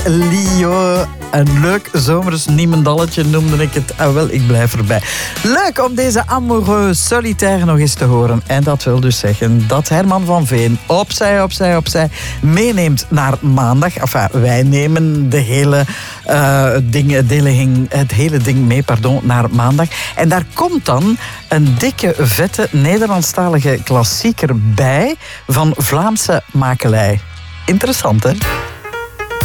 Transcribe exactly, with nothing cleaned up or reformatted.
Lio. Een leuk zomers niemendalletje noemde ik het. Ah, wel, ik blijf erbij. Leuk om deze amoureux solitaire nog eens te horen. En dat wil dus zeggen dat Herman van Veen opzij, opzij, opzij meeneemt naar maandag. Enfin, wij nemen de hele, uh, ding, het, hele, het hele ding mee pardon, naar maandag. En daar komt dan een dikke, vette Nederlandstalige klassieker bij van Vlaamse makelij. Interessant, hè?